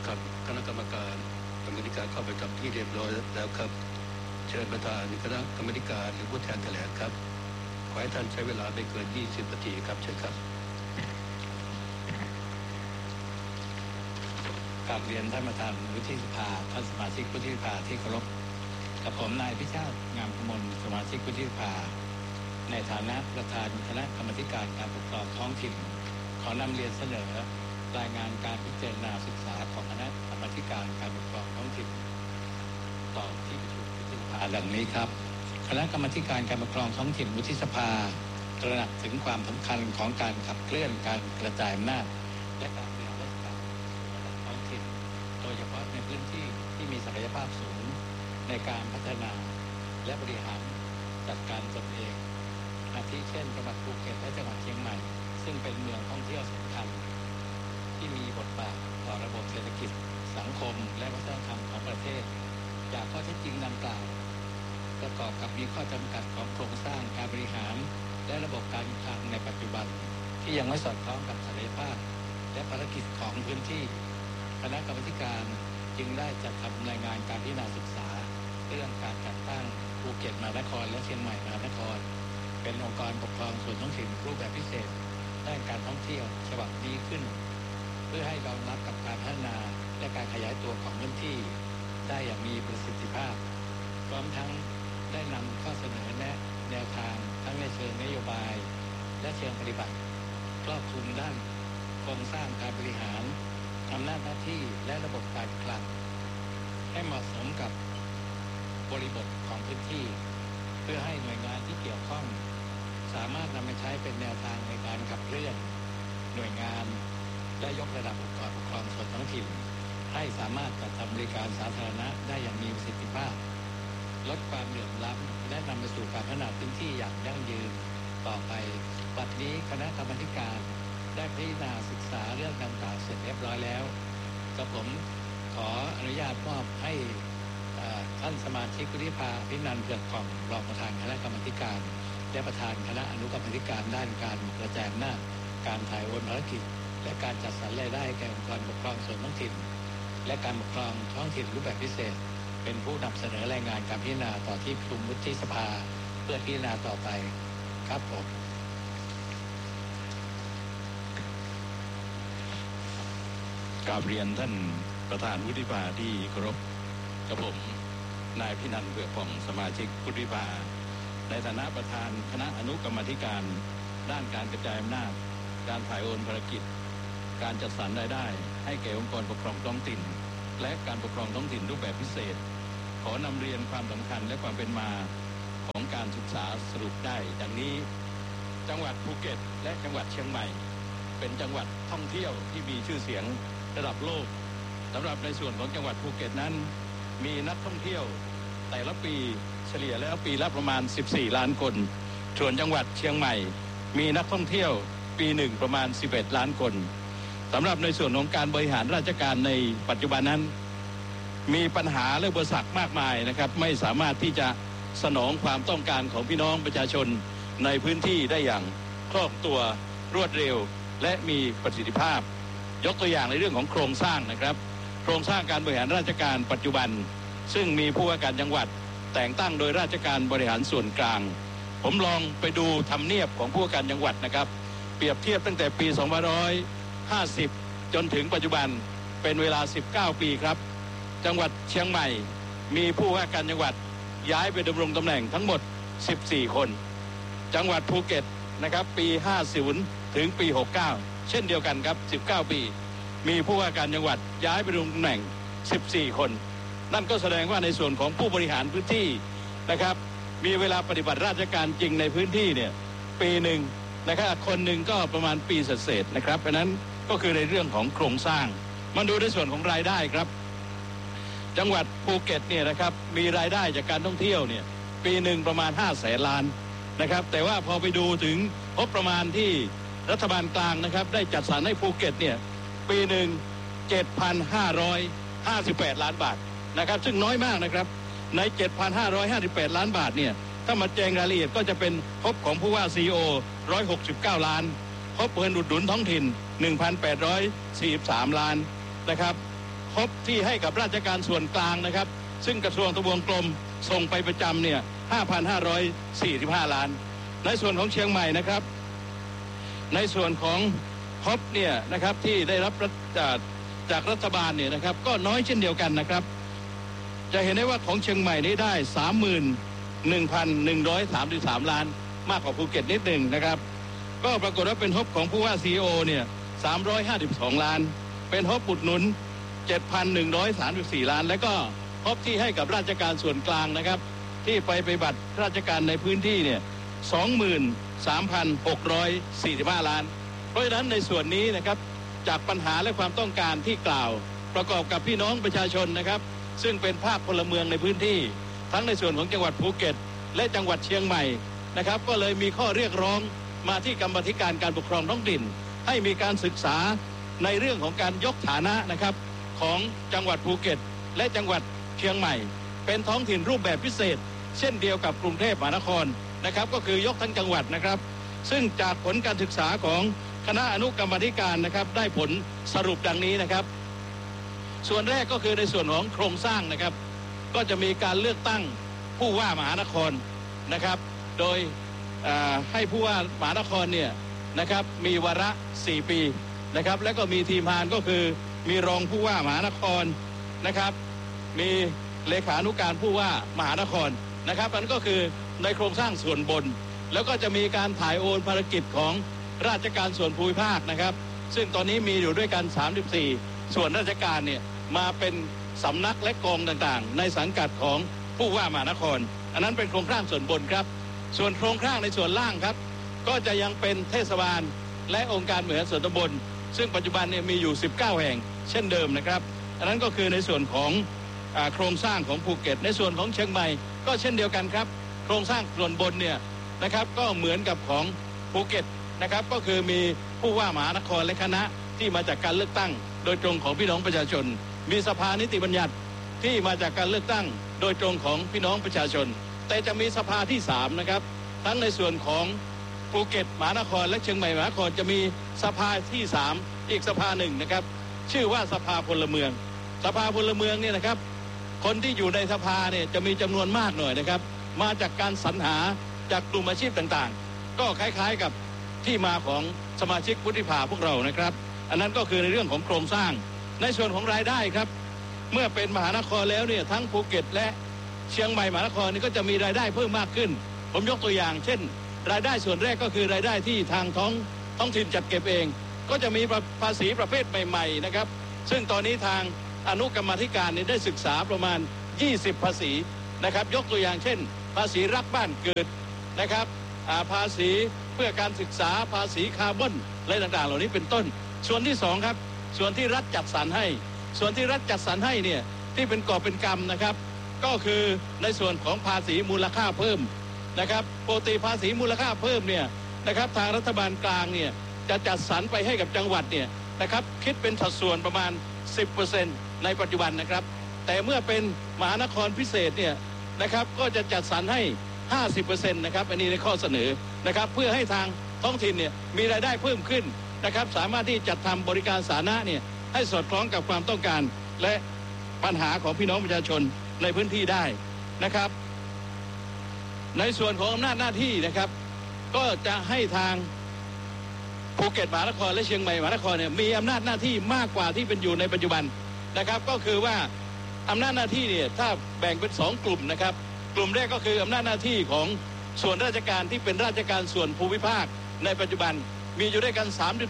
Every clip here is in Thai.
ครับคณะกรรมการเข้าประจำที่เรียบร้อยแล้วครับเชิญประธานคณะกรรมการหรือผู้แทนแถลงครับขอให้ท่านใช้เวลาไม่เกิน20 นาทีครับเชิญครับกราบเรียนท่านประธานวุฒิสภาท่านสมาชิกวุฒิสภาที่เคารพกับผมนายพิชาติงามกมลสมาชิกวุฒิสภาในฐานะประธานคณะกรรมการการปกครองท้องถิ่นขอนำเรียนเสนอรายงานการพิจารณาศึกษาของคณะกรรมการการปกครองท้องถิ่นต่อที่ประชุมวุฒิสภาดังนี้ครับคณะกรรมการการปกครองท้องถิ่นวุฒิสภาตระหนักถึงความสำคัญของการขับเคลื่อนการกระจายอำนาจและการบริหารราชการท้องถิ่นโดยเฉพาะในพื้นที่ที่มีศักยภาพสูงในการพัฒนาและบริหารจัดการตนเองอาทิเช่นจังหวัดภูเก็ตและจังหวัดเชียงใหม่ซึ่งเป็นเมืองท่องเที่ยวสำคัญที่มีบทบาทต่อระบบเศรษฐกิจสังคมและวัฒนธรรมของประเทศจากข้อเท็จจริงดังกล่าวประกอบกับมีข้อจำกัดของโครงสร้างการบริหารและระบบการคลังในปัจจุบันที่ยังไม่สอดคล้องกับศักยภาพและภารกิจของพื้นที่คณะกรรมการจึงได้จัดทำรายงานการพิจารณาศึกษาเรื่องการจัดตั้งภูเก็ตมหานครและเชียงใหม่มหานครเป็นองค์กรปกครองส่วนท้องถิ่นรูปแบบพิเศษด้านการท่องเที่ยวฉบับนี้ขึ้นเพื่อให้รองรับกับการพัฒนาและการขยายตัวของพื้นที่ได้อย่างมีประสิทธิภาพพร้อมทั้งได้นำข้อเสนอแนะแนวทางทั้งในเชิงนโยบายและเชิงปฏิบัติครอบคลุมด้านโครงสร้างการบริหารอำนาจหน้าที่และระบบการคลังให้เหมาะสมกับบริบทของพื้นที่เพื่อให้หน่วยงานที่เกี่ยวข้องสามารถนำไปใช้เป็นแนวทางในการขับเคลื่อนหน่วยงานและยกระดับองค์กรปกครองส่วนท้องถิ่นให้สามารถจัดทำบริการสาธารณะได้อย่างมีประสิทธิภาพลดความเหลื่อมล้ำและนำไปสู่การพัฒนาพื้นที่อย่างยั่งยืนต่อไปบัดนี้คณะกรรมการได้พิจารณาศึกษาเรื่องดังกล่าวเสร็จเรียบร้อยแล้วกับผมขออนุญาตมอบให้ท่านสมาชิกวุฒิสภาพินันท์เผือกผ่องรองประธานคณะกรรมการและประธานคณะอนุกรรมการด้านการกระจายอำนาจการถ่ายโอนภารกิจและการจัดสรรรายได้แก่องค์กรปกครองส่วนท้องถิ่นและการปกครองท้องถิ่นรูปแบบพิเศษเป็นผู้นำเสนอรายงานการพิจารณาต่อที่ประชุมวุฒิสภาเพื่อพิจารณาต่อไปครับผมกราบเรียนท่านประธานวุฒิสภาที่เคารพกับผมนายพินันท์เผือกผ่องสมาชิกวุฒิสภาในฐานะประธานคณะอนุกรรมาธิการด้านการกระจายอำนาจการถ่ายโอนภารกิจการจัดสรรรายได้ให้แก่องค์กรปกครองท้องถิ่นและการปกครองท้องถิ่นรูปแบบพิเศษขอนำเรียนความสำคัญและความเป็นมาของการศึกษาสรุปได้ดังนี้จังหวัดภูเก็ตและจังหวัดเชียงใหม่เป็นจังหวัดท่องเที่ยวที่มีชื่อเสียงระดับโลกสำหรับในส่วนของจังหวัดภูเก็ตนั้นมีนักท่องเที่ยวแต่ละปีเฉลี่ยแล้วปีละประมาณ14 ล้านคนส่วนจังหวัดเชียงใหม่มีนักท่องเที่ยวปีหนึ่งประมาณ11 ล้านคนสำหรับในส่วนของการบริหารราชการในปัจจุบันนั้นมีปัญหาและอุปสรรคมากมายนะครับไม่สามารถที่จะสนองความต้องการของพี่น้องประชาชนในพื้นที่ได้อย่างคล่องตัวรวดเร็วและมีประสิทธิภาพยกตัวอย่างในเรื่องของโครงสร้างนะครับโครงสร้างการบริหารราชการปัจจุบันซึ่งมีผู้ว่าการจังหวัดแต่งตั้งโดยราชการบริหารส่วนกลางผมลองไปดูทำเนียบของผู้ว่าการจังหวัดนะครับเปรียบเทียบตั้งแต่ปี2550จนถึงปัจจุบันเป็นเวลา19 ปีครับจังหวัดเชียงใหม่มีผู้ว่าการจังหวัดย้ายไปดำรงตำแหน่งทั้งหมด14 คนจังหวัดภูเก็ตนะครับปี50ถึงปี69เช่นเดียวกันครับ19 ปีมีผู้ว่าการจังหวัดย้ายไปดำรงตำแหน่ง14 คนนั่นก็แสดงว่าในส่วนของผู้บริหารพื้นที่นะครับมีเวลาปฏิบัติราชการจริงในพื้นที่เนี่ยปีหนึ่งนะครับคนหนึ่งก็ประมาณปีเศษๆนะครับเพราะนั้นก็คือในเรื่องของโครงสร้างมาดูในส่วนของรายได้ครับจังหวัดภูเก็ตเนี่ยนะครับมีรายได้จากการท่องเที่ยวเนี่ยปีหนึ่งประมาณ500,000 ล้านนะครับแต่ว่าพอไปดูถึงงบประมาณที่รัฐบาลกลางนะครับได้จัดสรรให้ภูเก็ตเนี่ยปีหนึ่ง 7,558 ล้านบาทนะครับซึ่งน้อยมากนะครับใน 7,558 ล้านบาทเนี่ยถ้ามาแจงรายละเอียดก็จะเป็นงบของผู้ว่า CEO 169 ล้านงบเงินอุดหนุนท้องถิ่น 1,843 ล้านนะครับงฮอปที่ให้กับราชการส่วนกลางนะครับซึ่งกระทรวงทบวงกรมส่งไปประจำเนี่ย 5,545 ล้านในส่วนของเชียงใหม่นะครับในส่วนของฮอปเนี่ยนะครับที่ได้รับจากรัฐบาลเนี่ยนะครับก็น้อยเช่นเดียวกันนะครับจะเห็นได้ว่าของเชียงใหม่นี้ได้ 31,133 ล้านมากกว่าภูเก็ตนิดหนึ่งนะครับก็ปรากฏว่าเป็นฮอปของผู้ว่า CEO เนี่ย352 ล้านเป็นฮอปอุดหนุน 7,134 ล้านและก็ฮอปที่ให้กับราชการส่วนกลางนะครับที่ไปปฏิบัติราชการในพื้นที่เนี่ย 23,645 ล้านเพราะฉะนั้นในส่วนนี้นะครับจากปัญหาและความต้องการที่กล่าวประกอบกับพี่น้องประชาชนนะครับซึ่งเป็นภาคพลเมืองในพื้นที่ทั้งในส่วนของจังหวัดภูเก็ตและจังหวัดเชียงใหม่นะครับก็เลยมีข้อเรียกร้องมาที่กรรมาธิการการปกครองท้องถิ่นให้มีการศึกษาในเรื่องของการยกฐานะนะครับของจังหวัดภูเก็ตและจังหวัดเชียงใหม่เป็นท้องถิ่นรูปแบบพิเศษเช่นเดียวกับกรุงเทพมหานครนะครับก็คือยกทั้งจังหวัดนะครับซึ่งจากผลการศึกษาของคณะอนุกรรมาธิการนะครับได้ผลสรุปดังนี้นะครับส่วนแรกก็คือในส่วนของโครงสร้างนะครับก็จะมีการเลือกตั้งผู้ว่ามหานครนะครับโดยให้ผู้ว่ามหานครเนี่ยนะครับมีวาระ4 ปีนะครับและก็มีทีมงานก็คือมีรองผู้ว่ามหานครนะครับมีเลขานุการผู้ว่ามหานครนะครับอันก็คือในโครงสร้างส่วนบนแล้วก็จะมีการถ่ายโอนภารกิจของราชการส่วนภูมิภาคนะครับซึ่งตอนนี้มีอยู่ด้วยกัน34ส่วนราชการเนี่ยมาเป็นสำนักและกองต่างๆในสังกัดของผู้ว่ามหานครอันนั้นเป็นโครงสร้างส่วนบนครับส่วนโครงสร้างในส่วนล่างครับก็จะยังเป็นเทศบาลและองค์การบริหารส่วนตำบลซึ่งปัจจุบันเนี่ยมีอยู่19แห่งเช่นเดิมนะครับอันนั้นก็คือในส่วนของโครงสร้างของภูเก็ตในส่วนของเชียงใหม่ก็เช่นเดียวกันครับโครงสร้างส่วนบนเนี่ยนะครับก็เหมือนกับของภูเก็ตนะครับก็คือมีผู้ว่ามหานครและคณะที่มาจากการเลือกตั้งโดยตรงของพี่น้องประชาชนมีสภานิติบัญญัติที่มาจากการเลือกตั้งโดยตรงของพี่น้องประชาชนแต่จะมีสภาที่3นะครับทั้งในส่วนของภูเก็ตมหานครและเชียงใหม่มหานครจะมีสภาที่3อีกสภาหนึ่งนะครับชื่อว่าสภาพลเมืองสภาพลเมืองเนี่ยนะครับคนที่อยู่ในสภาเนี่ยจะมีจำนวนมากหน่อยนะครับมาจากการสรรหาจากกลุ่มอาชีพต่างๆก็คล้ายๆกับที่มาของสมาชิกวุฒิสภาพวกเรานะครับอันนั้นก็คือในเรื่องของโครงสร้างในส่วนของรายได้ครับเมื่อเป็นมหานครแล้วเนี่ยทั้งภูเก็ตและเชียงใหม่มหานครนี่ก็จะมีรายได้เพิ่มมากขึ้นผมยกตัวอย่างเช่นรายได้ส่วนแรกก็คือรายได้ที่ทางท้องถิ่นจัดเก็บเองก็จะมีภาษีประเภทใหม่ๆนะครับซึ่งตอนนี้ทางอนุกรรมาธิการนี่ได้ศึกษาประมาณ20ภาษีนะครับยกตัวอย่างเช่นภาษีรักบ้านเกิดนะครับภาษีเพื่อการศึกษาภาษีคาร์บอนอะไรต่างๆเหล่านี้เป็นต้นส่วนที่2ครับส่วนที่รัฐจัดสรรให้ส่วนที่รัฐจัดสรรให้เนี่ยที่เป็นกอบเป็นกำนะครับก็คือในส่วนของภาษีมูลค่าเพิ่มนะครับปกติภาษีมูลค่าเพิ่มเนี่ยนะครับทางรัฐบาลกลางเนี่ยจะจัดสรรไปให้กับจังหวัดเนี่ยนะครับคิดเป็นสัดส่วนประมาณ 10% ในปัจจุบันนะครับแต่เมื่อเป็นมหานครพิเศษเนี่ยนะครับก็จะจัดสรรให้ 50% นะครับอันนี้ในข้อเสนอนะครับเพื่อให้ทางท้องถิ่นเนี่ยมีรายได้เพิ่มขึ้นนะครับสามารถที่จัดทำบริการสาธารณะเนี่ยให้สอดคล้องกับความต้องการและปัญหาของพี่น้องประชาชนในพื้นที่ได้นะครับในส่วนของอำนาจหน้าที่นะครับก็จะให้ทางภูเก็ตมหานครและเชียงใหม่มหานครเนี่ยมีอำนาจหน้าที่มากกว่าที่เป็นอยู่ในปัจจุบันนะครับก็คือว่าอำนาจหน้าที่เนี่ยถ้าแบ่งเป็น2กลุ่มนะครับกลุ่มแรกก็คืออำนาจหน้าที่ของส่วนราชการที่เป็นราชการส่วนภูมิภาคในปัจจุบันมีอยู่ด้วยกัน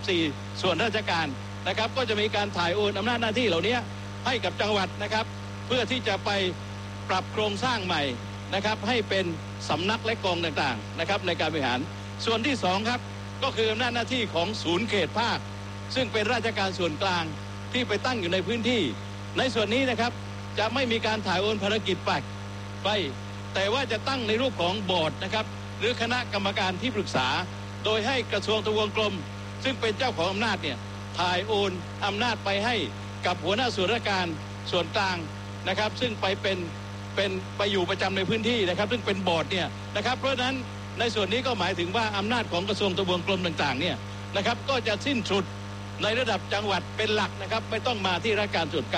34ส่วนราชการนะครับก็จะมีการถ่ายโอนอำนาจหน้าที่เหล่านี้ให้กับจังหวัดนะครับเพื่อที่จะไปปรับโครงสร้างใหม่นะครับให้เป็นสำนักและกองต่างๆนะครับในการบริหารส่วนที่2ครับก็คืออำนาจหน้าที่ของศูนย์เขตภาคซึ่งเป็นราชการส่วนกลางที่ไปตั้งอยู่ในพื้นที่ในส่วนนี้นะครับจะไม่มีการถ่ายโอนภารกิจไปแต่ว่าจะตั้งในรูปของบอร์ดนะครับหรือคณะกรรมการที่ปรึกษาโดยให้กระทรวงทบวงกรมซึ่งเป็นเจ้าของอำนาจเนี่ยถ่ายโอนอำนาจไปให้กับหัวหน้าส่วนราชการส่วนกลางนะครับซึ่งไปอยู่ประจำในพื้นที่นะครับซึ่งเป็นบอร์ดเนี่ยนะครับเพราะฉะนั้นในส่วนนี้ก็หมายถึงว่าอำนาจของกระทรวงทบวงกรมต่างๆเนี่ยนะครับก็จะสิ้นสุดในระดับจังหวัดเป็นหลักนะครับไม่ต้องมาที่ราชการส่วนกลาง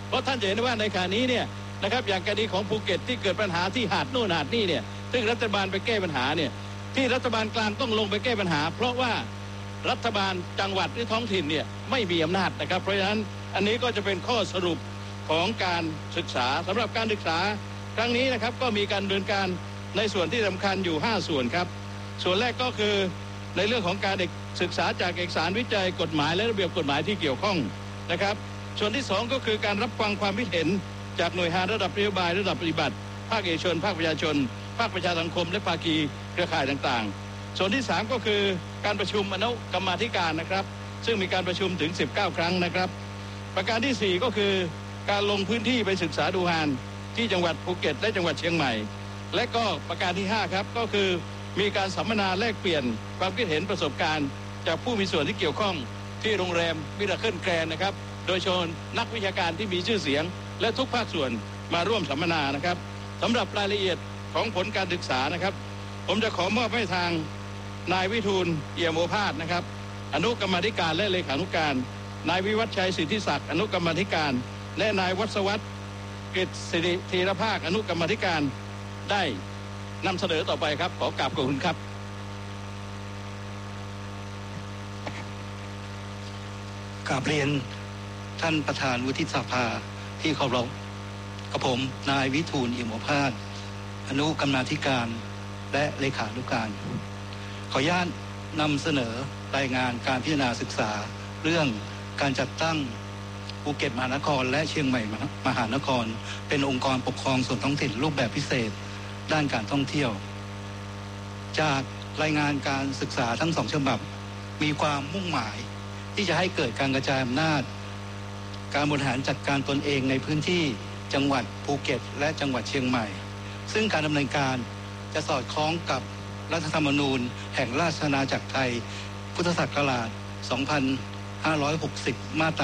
เพราะท่านเห็นว่าในขณะนี้เนี่ยนะครับอย่างกรณีของภูเก็ตที่เกิดปัญหาที่หาดโน่นหาดนี่เนี่ยซึ่งรัฐบาลไปแก้ปัญหาเนี่ยที่รัฐบาลกลางต้องลงไปแก้ปัญหาเพราะว่ารัฐบาลจังหวัดหรือท้องถิ่นเนี่ยไม่มีอำนาจนะครับเพราะฉะนั้นอันนี้ก็จะเป็นข้อสรุปของการศึกษาสำหรับการศึกษาครั้งนี้นะครับก็มีการดำเนินการในส่วนที่สำคัญอยู่5ส่วนครับส่วนแรกก็คือในเรื่องของการศึกษาจากเอกสารวิจัยกฎหมายและระเบียบกฎหมายที่เกี่ยวข้องนะครับส่วนที่2ก็คือการรับฟังความคิดเห็นจากหน่วยงานระดับนโยบายระดับปฏิบัติภาคเอกชนภาคประชาชนภาคประชาสังคมและภาคีเครือข่ายต่างๆส่วนที่3ก็คือการประชุมอนุกรรมาธิการนะครับซึ่งมีการประชุมถึง19ครั้งนะครับประการที่4ก็คือการลงพื้นที่ไปศึกษาดูงานที่จังหวัดภูเก็ตและจังหวัดเชียงใหม่และก็ประการที่5ครับก็คือมีการสัมมนาแลกเปลี่ยนความคิดเห็นประสบการณ์จากผู้มีส่วนที่เกี่ยวข้องที่โรงแรมมิราเคิลแกรนด์นะครับโดยเฉพาะนักวิชาการที่มีชื่อเสียงและทุกภาคส่วนมาร่วมสัมมนานะครับสำหรับรายละเอียดของผลการศึกษานะครับผมจะขอมอบให้ทางนายวิทูลเอี่ยมโอภาสนะครับอนุกรรมาธิการและเลขานุการนายวิวัฒน์ชัยสิทธิศักดิ์อนุกรรมาธิการและนายวัศวัฒน์กฤษศิริธีรภาคอนุกรรมาธิการได้นำเสนอต่อไปครับขอกราบขอบคุณครับกราบเรียนท่านประธานวุฒิสภาที่เคารพกับผมนายวิทูลเอี่ยมโอภาสอนุกรรมาธิการและเลขานุการขออนุญาตนำเสนอรายงานการพิจารณาศึกษาเรื่องการจัดตั้งภูเก็ตมหานครและเชียงใหม่มหานครเป็นองค์กรปกครองส่วนท้องถิ่นรูปแบบพิเศษด้านการท่องเที่ยวจากรายงานการศึกษาทั้ง2ฉบับมีความมุ่งหมายที่จะให้เกิดการกระจายอำนาจการบริหารจัดการตนเองในพื้นที่จังหวัดภูเก็ตและจังหวัดเชียงใหม่ซึ่งการดำเนินการจะสอดคล้องกับรัฐธรรมนูญแห่งราชอาณาจักรไทยพุทธศักราช 2560 มาตรา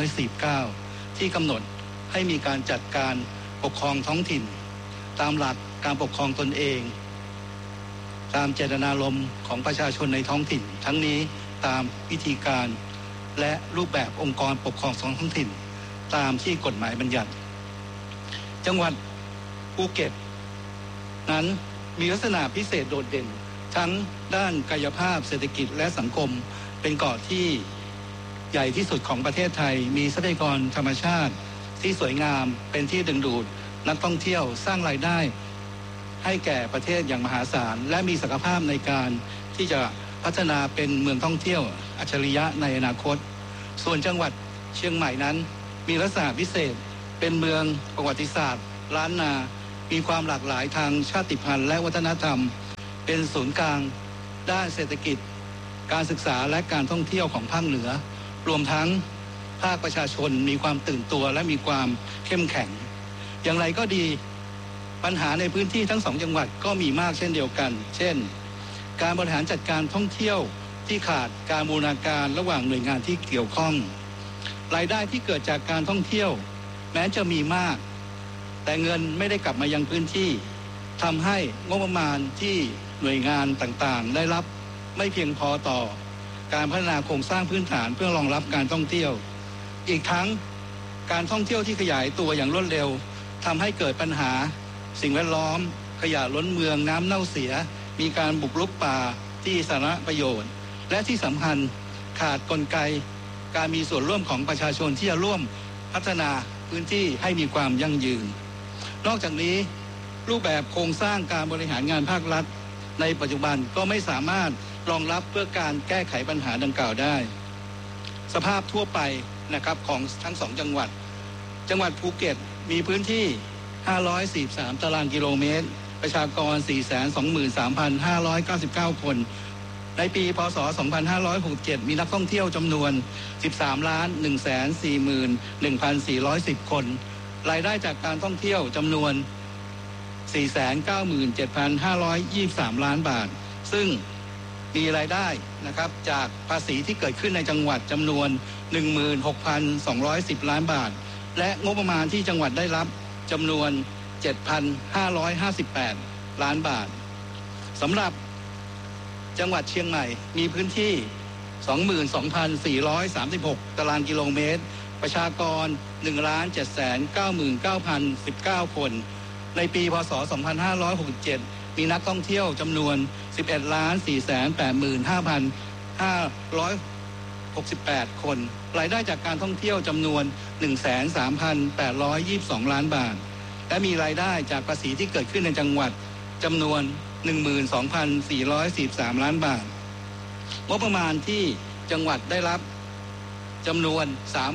249 ที่กำหนดให้มีการจัดการปกครองท้องถิ่นตามหลักการปกครองตนเองตามเจตนารมณ์ของประชาชนในท้องถิ่นทั้งนี้ตามวิธีการและรูปแบบองค์กรปกครองท้องถิ่นตามที่กฎหมายบัญญัติจังหวัดภูเก็ตนั้นมีลักษณะพิเศษโดดเด่นทั้งด้านกายภาพเศรษฐกิจและสังคมเป็นเกาะที่ใหญ่ที่สุดของประเทศไทยมีทรัพยากรธรรมชาติที่สวยงามเป็นที่ดึงดูดนักท่องเที่ยวสร้างรายได้ให้แก่ประเทศอย่างมหาศาลและมีศักยภาพในการที่จะพัฒนาเป็นเมืองท่องเที่ยวอัจฉริยะในอนาคตส่วนจังหวัดเชียงใหม่นั้นมีลักษณะพิเศษเป็นเมืองประวัติศาสตร์ล้านนามีความหลากหลายทางชาติพันธุ์และวัฒนธรรมเป็นศูนย์กลางด้านเศรษฐกิจการศึกษาและการท่องเที่ยวของภาคเหนือรวมทั้งภาคประชาชนมีความตื่นตัวและมีความเข้มแข็งอย่างไรก็ดีปัญหาในพื้นที่ทั้ง2จังหวัดก็มีมากเช่นเดียวกันเช่นการบริหารจัดการท่องเที่ยวที่ขาดการบูรณาการระหว่างหน่วยงานที่เกี่ยวข้องรายได้ที่เกิดจากการท่องเที่ยวแม้จะมีมากแต่เงินไม่ได้กลับมายังพื้นที่ทำให้งบประมาณที่หน่วยงานต่างๆได้รับไม่เพียงพอต่อการพัฒนาโครงสร้างพื้นฐานเพื่อรองรับการท่องเที่ยวอีกทั้งการท่องเที่ยวที่ขยายตัวอย่างรวดเร็วทำให้เกิดปัญหาสิ่งแวดล้อมขยะล้นเมืองน้ำเน่าเสียมีการบุกรุกป่าที่สาธารณประโยชน์และที่สำคัญขาดกลไกการมีส่วนร่วมของประชาชนที่จะร่วมพัฒนาพื้นที่ให้มีความยั่งยืนนอกจากนี้รูปแบบโครงสร้างการบริหารงานภาครัฐในปัจจุบันก็ไม่สามารถรองรับเพื่อการแก้ไขปัญหาดังกล่าวได้สภาพทั่วไปนะครับของทั้ง2จังหวัดภูเก็ตมีพื้นที่543ตารางกิโลเมตรประชากร 423,599 คนในปีพ.ศ. 2567มีนักท่องเที่ยวจำนวน 13,141,410 คนรายได้จากการท่องเที่ยวจำนวน 497,523 ล้านบาทซึ่งมีรายได้นะครับจากภาษีที่เกิดขึ้นในจังหวัดจำนวน 16,210 ล้านบาทและงบประมาณที่จังหวัดได้รับจำนวน 7,558 ล้านบาทสำหรับจังหวัดเชียงใหม่มีพื้นที่ 22,436 ตารางกิโลเมตรประชากร 1,799,019 คนในปีพ.ศ. 2567มีนักท่องเที่ยวจำนวน 11,485,568 คนรายได้จากการท่องเที่ยวจำนวน 13,822 ล้านบาทและมีรายได้จากภาษีที่เกิดขึ้นในจังหวัดจำนวน 12,443 ล้านบาทงบประมาณที่จังหวัดได้รับจำนวน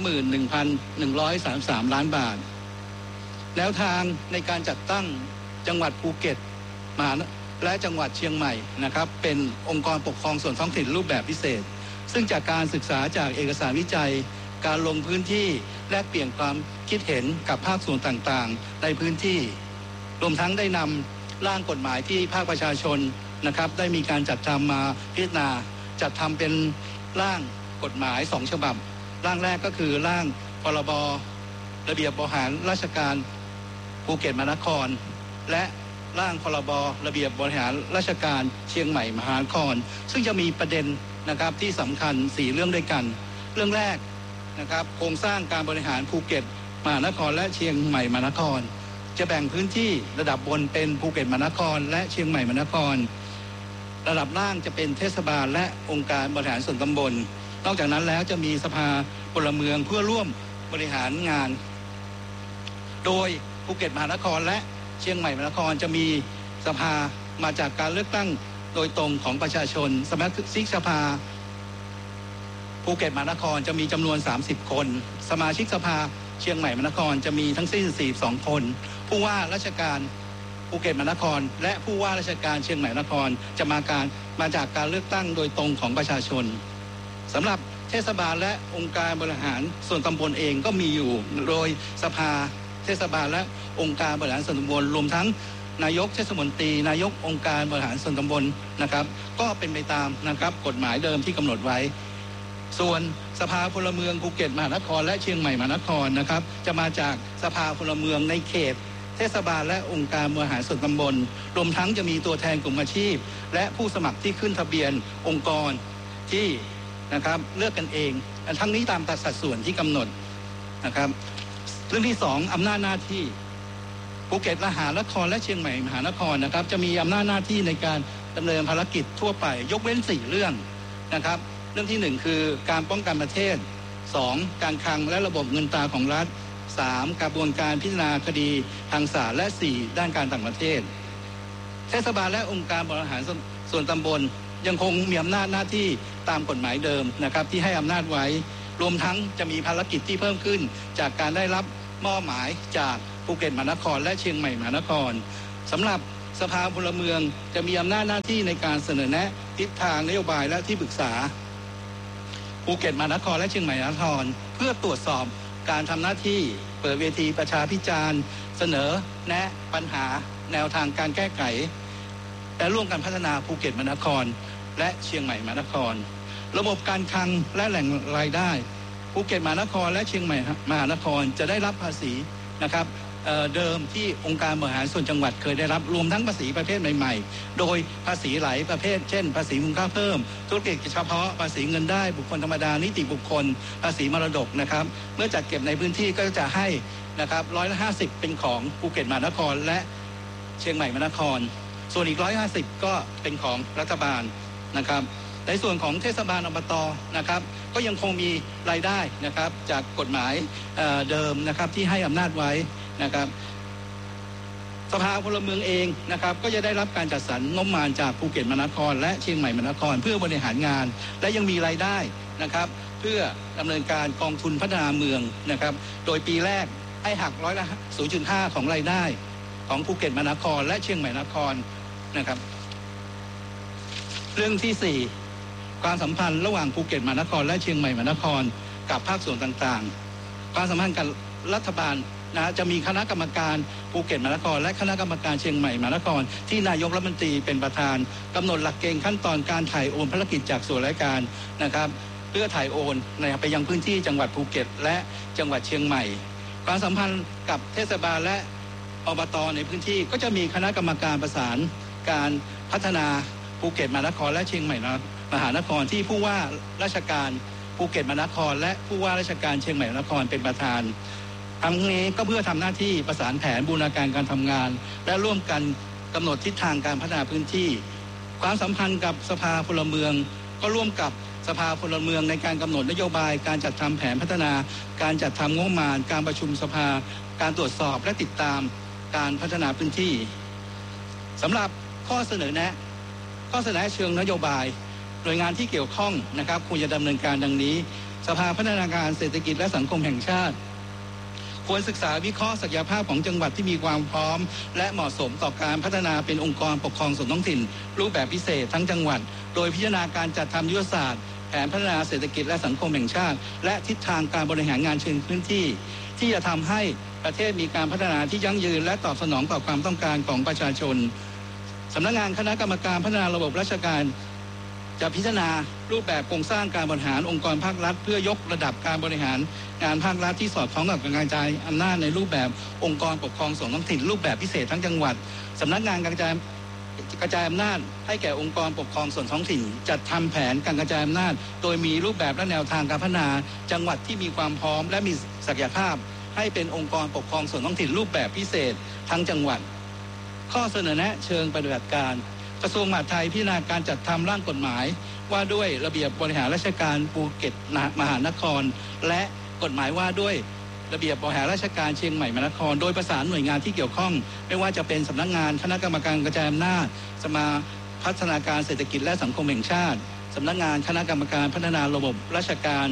31,133 ล้านบาทแนวทางในการจัดตั้งจังหวัดภูเก็ตและจังหวัดเชียงใหม่นะครับเป็นองค์กรปกครองส่วนท้องถิ่นรูปแบบพิเศษซึ่งจากการศึกษาจากเอกสารวิจัยการลงพื้นที่แลกเปลี่ยนความคิดเห็นกับภาคส่วนต่างๆในพื้นที่รวมทั้งได้นำร่างกฎหมายที่ภาคประชาชนนะครับได้มีการจัดทำมาพิจารณาจัดทำเป็นร่างกฎหมาย2ฉบับร่างแรกก็คือร่างพรบระเบียบบริหารราชการภูเก็ตมหานครและร่างพรบระเบียบบริหารราชการเชียงใหม่มหานครซึ่งจะมีประเด็นนะครับที่สำคัญ4เรื่องด้วยกันเรื่องแรกนะครับโครงสร้างการบริหารภูเก็ตมหานครและเชียงใหม่มหานครจะแบ่งพื้นที่ระดับบนเป็นภูเก็ตมหานครและเชียงใหม่มหานครระดับล่างจะเป็นเทศบาลและองค์การบริหารส่วนตำบลนอกจากนั้นแล้วจะมีสภาพลเมืองเพื่อร่วมบริหารงานโดยภูเก็ตมหานครและเชียงใหม่มหานครจะมีสภามาจากการเลือกตั้งโดยตรงของประชาชนสมาชิกสภาภูเก็ตมหานครจะมีจำนวน30คนสมาชิกสภาเชียงใหม่มหานครจะมีทั้งสิ้น42คนผู้ว่าราชการภูเก็ตมหานครและผู้ว่าราชการเชียงใหม่มหานครจะมาจากการเลือกตั้งโดยตรงของประชาชนสำหรับเทศบาลและองค์การบริหารส่วนตำบลเองก็มีอยู่โดยสภาเทศบาลและองค์การบริหารส่วนตำบลรวมทั้งนายกเทศมนตรีนายกองค์การบริหารส่วนตำบลนะครับก็เป็นไปตามนะครับกฎหมายเดิมที่กำหนดไว้ส่วนสภาพลเมืองภูเก็ตมหานครและเชียงใหม่มหานครนะครับจะมาจากสภาพลเมืองในเขตเทศบาลและองค์การบริหารส่วนตำบลรวมทั้งจะมีตัวแทนกลุ่มอาชีพและผู้สมัครที่ขึ้นทะเบียนองค์กรที่นะครับเลือกกันเองทั้งนี้ตามสัดส่วนที่กำหนดนะครับเรื่องที่2อำนาจหน้าที่ภูเก็ตมหานครและเชียงใหม่มหานครนะครับจะมีอำนาจหน้าที่ในการดำเนินภารกิจทั่วไปยกเว้น4เรื่องนะครับเรื่องที่1คือการป้องกันประเทศ2การคลังและระบบเงินตราของรัฐ3กระบวนการพิจารณาคดีทางศาลและ4ด้านการต่างประเทศเทศบาลและองค์การบริหารส่วนตำบลยังคงมีอำนาจหน้าที่ตามกฎหมายเดิมนะครับที่ให้อำนาจไว้รวมทั้งจะมีภารกิจที่เพิ่มขึ้นจากการได้รับมอบหมายจากภูเก็ตมหานครและเชียงใหม่มหานครสำหรับสภาพลเมืองจะมีอำนาจหน้าที่ในการเสนอแนะทิศทางนโยบายและที่ปรึกษาภูเก็ตมหานครและเชียงใหม่มหานครเพื่อตรวจสอบการทำหน้าที่เปิดเวทีประชาพิจารณ์เสนอแนะปัญหาแนวทางการแก้ไขและร่วมกันพัฒนาภูเก็ตมหานครและเชียงใหม่มหานครระบบการคลังและแหล่งรายได้ภูเก็ตมหานครและเชียงใหม่มหานครจะได้รับภาษีนะครับเดิมที่องค์การบริหารส่วนจังหวัดเคยได้รับรวมทั้งภาษีประเภทใหม่ๆโดยภาษีหลายประเภทเช่นภาษีมูลค่าเพิ่มธุรกิจเฉพาะภาษีเงินได้บุคคลธรรมดานิติบุคคลภาษีมรดกนะครับเมื่อจัดเก็บในพื้นที่ก็จะให้นะครับ150เป็นของภูเก็ตมหานครและเชียงใหม่มหานครส่วนอีก150ก็เป็นของรัฐบาลนะครับในส่วนของเทศบาลอบตนะครับก็ยังคงมีรายได้นะครับจากกฎหมายเดิมนะครับที่ให้อำนาจไว้นะครับสภาพลเมืองเองนะครับก็จะได้รับการจัดสรรงบประมาณจากภูเก็ตมหานครและเชียงใหม่มหานครเพื่อบริหารงานและยังมีรายได้นะครับเพื่อดำเนินการกองทุนพัฒนาเมืองนะครับโดยปีแรกให้หัก0.5%ของรายได้ของภูเก็ตมหานครและเชียงใหม่มหานครนะครับเรื่องที่4ความสัมพันธ์ระหว่างภูเก็ตมหานครและเชียงใหม่มหานครกับภาคส่วนต่างๆความสัมพันธ์กับรัฐบาลจะมีคณะกรรมการภูเก็ตมหานครและคณะกรรมการเชียงใหม่มหานครที่นายกรัฐมนตรีเป็นประธานกำหนดหลักเกณฑ์ขั้นตอนการถ่ายโอนภารกิจจากส่วนราชการนะครับเพื่อถ่ายโอนไปยังพื้นที่จังหวัดภูเก็ตและจังหวัดเชียงใหม่ความสัมพันธ์กับเทศบาลและอบตในพื้นที่ก็จะมีคณะกรรมการประสานการพัฒนาภูเก็ตมหานครและเชียงใหม่มหานครที่ผู้ว่าราชการภูเก็ตมหานครและผู้ว่าราชการเชียงใหม่มหานครเป็นประธานทั้งนี้ก็เพื่อทำหน้าที่ประสานแผนบูรณาการการทำงานและร่วมกันกำหนดทิศทางการพัฒนาพื้นที่ความสัมพันธ์กับสภาพลเมืองก็ร่วมกับสภาพลเมืองในการกำหนดนโยบายการจัดทำแผนพัฒนาการจัดทำงบประมาณการประชุมสภาการตรวจสอบและติดตามการพัฒนาพื้นที่สำหรับข้อเสนอแนะเชิงนโยบายหน่วยงานที่เกี่ยวข้องนะครับควรจะดำเนินการดังนี้สภาพัฒนาการเศรษฐกิจและสังคมแห่งชาติควรศึกษาวิเคราะห์ศักยภาพของจังหวัดที่มีความพร้อมและเหมาะสมต่อการพัฒนาเป็นองค์กรปกครองส่วนท้องถิ่นรูปแบบพิเศษทั้งจังหวัดโดยพิจารณาการจัดทำยุทธศาสตร์แผนพัฒนาเศรษฐกิจและสังคมแห่งชาติและทิศทางการบริหารงานเชิงพื้นที่ที่จะทำให้ประเทศมีการพัฒนาที่ยั่งยืนและตอบสนองต่อความต้องการของประชาชนสำนักงานคณะกรรมการพัฒนาระบบราชการจะพิจารณารูปแบบโครงสร้างการบริหารองค์กรภาครัฐเพื่อยกระดับการบริหารงานภาครัฐที่สอดคล้องกับการกระจายอำนาจในรูปแบบองค์กรปกครองส่วนท้องถิ่นรูปแบบพิเศษทั้งจังหวัดสำนักงานกระจายอำนาจให้แก่องค์กรปกครองส่วนท้องถิ่นจัดทำแผนการกระจายอำนาจโดยมีรูปแบบและแนวทางการพัฒนาจังหวัดที่มีความพร้อมและมีศักยภาพให้เป็นองค์กรปกครองส่วนท้องถิ่นรูปแบบพิเศษทั้งจังหวัดข้อเสนอแนะเชิงปฏิบัติการกระทรวงมหาดไทยพิจารณาการจัดทำร่างกฎหมายว่าด้วยระเบียบบริหารราชการภูเก็ตมหานครและกฎหมายว่าด้วยระเบียบบริหารราชการเชียงใหม่มหานครโดยประสานหน่วยงานที่เกี่ยวข้องไม่ว่าจะเป็นสำนักงานคณะกรรมการกระจายอำนาจสมาพัฒนาการเศรษฐกิจและสังคมแห่งชาติสำนักงานคณะกรรมการพัฒนาระบบราชการ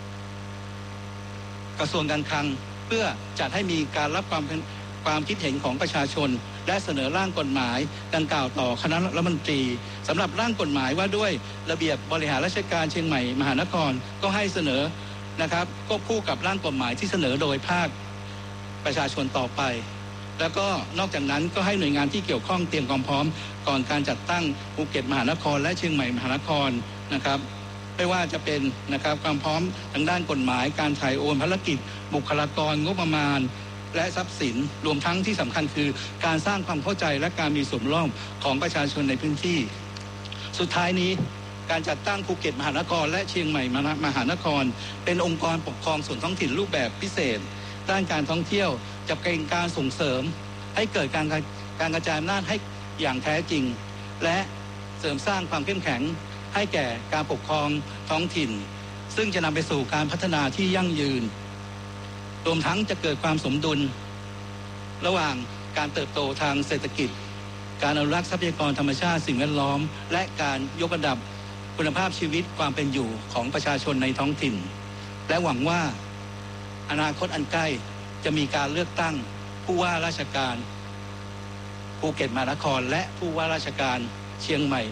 กระทรวงการคลังเพื่อจัดให้มีการรับความคิดเห็นของประชาชนและเสนอร่างกฎหมายดังกล่าวต่อคณะรัฐมนตรีสำหรับร่างกฎหมายว่าด้วยระเบียบบริหารราชการเชียงใหม่มหานครก็ให้เสนอนะครับควบคู่กับร่างกฎหมายที่เสนอโดยภาคประชาชนต่อไปแล้วก็นอกจากนั้นก็ให้หน่วยงานที่เกี่ยวข้องเตรียมความพร้อมก่อนการจัดตั้งภูเก็ตมหานครและเชียงใหม่มหานครนะครับไม่ว่าจะเป็นนะครับความพร้อมทางด้านกฎหมายการถ่ายโอนภารกิจบุคลากรงบประมาณและทรัพย์สินรวมทั้งที่สำคัญคือการสร้างความเข้าใจและการมีส่วนร่วมของประชาชนในพื้นที่สุดท้ายนี้การจัดตั้งภูเก็ตมหานครและเชียงใหม่มหานครเป็นองค์กรปกครองส่วนท้องถิ่นรูปแบบพิเศษด้านการท่องเที่ยวจะเป็นการส่งเสริมให้เกิดการกระจายอำนาจให้อย่างแท้จริงและเสริมสร้างความเข้มแข็งให้แก่การปกครองท้องถิ่นซึ่งจะนำไปสู่การพัฒนาที่ยั่งยืนรวมทั้งจะเกิดความสมดุลระหว่างการเติบโตทางเศรษฐกิจการอนุรักษ์ทรัพยากรธรรมชาติสิ่งแวดล้อมและการยกระดับคุณภาพชีวิตความเป็นอยู่ของประชาชนในท้องถิ่นและหวังว่าอนาคตอันใกล้จะมีการเลือกตั้งผู้ว่าราชการภูเก็ตมหานครและผู้ว่าราชการเชียงใหม่